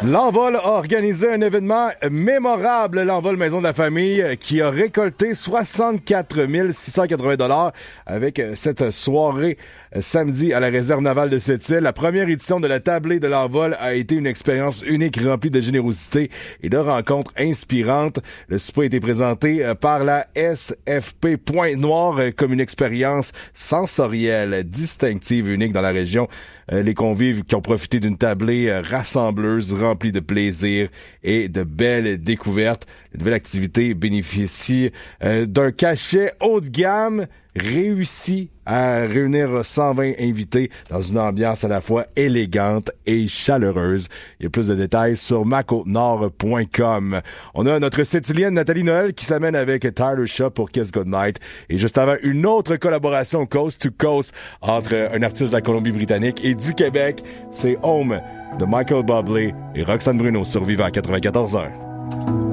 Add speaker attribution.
Speaker 1: L'Envol a organisé un événement mémorable, l'Envol Maison de la Famille, qui a récolté 64 680 $ avec cette soirée samedi à la réserve navale de Sept-Îles. La première édition de la tablée de l'Envol a été une expérience unique remplie de générosité et de rencontres inspirantes. Le souper a été présenté par la SFP Pointe-Noire comme une expérience sensorielle, distinctive et unique dans la région. Les convives qui ont profité d'une tablée rassembleuse remplie de plaisir et de belles découvertes. La nouvelle activité bénéficie d'un cachet haut de gamme réussi à réunir 120 invités dans une ambiance à la fois élégante et chaleureuse. Il y a plus de détails sur macôtenord.com. On a notre Sept-Îlienne Nathalie Noël qui s'amène avec Tyler Shaw pour Kiss Goodnight. Et juste avant, une autre collaboration coast to coast entre un artiste de la Colombie-Britannique et du Québec. C'est Home de Michael Bublé et Roxane Bruno sur Vivant 94.1.